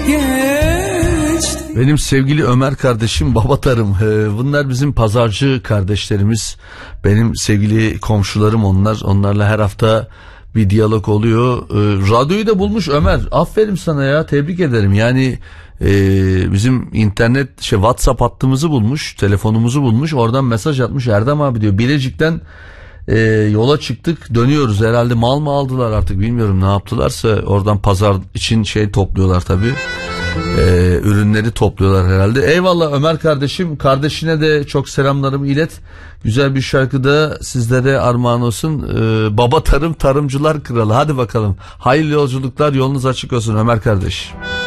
Benim sevgili Ömer kardeşim, baba tarım. Bunlar bizim pazarcı kardeşlerimiz. Benim sevgili komşularım onlar. Onlarla her hafta bir diyalog oluyor. Radyoyu da bulmuş Ömer. Aferin sana ya, tebrik ederim. Yani bizim internet WhatsApp hattımızı bulmuş, telefonumuzu bulmuş. Oradan mesaj atmış. Erdem abi diyor, Bilecik'ten yola çıktık, dönüyoruz. Herhalde mal mı aldılar artık, bilmiyorum ne yaptılarsa. Oradan pazar için topluyorlar tabii. Ürünleri topluyorlar herhalde. Eyvallah Ömer kardeşim. Kardeşine de çok selamlarımı ilet. Güzel bir şarkı da sizlere armağan olsun. Baba tarım, tarımcılar kralı. Hadi bakalım. Hayırlı yolculuklar, yolunuz açık olsun Ömer kardeş.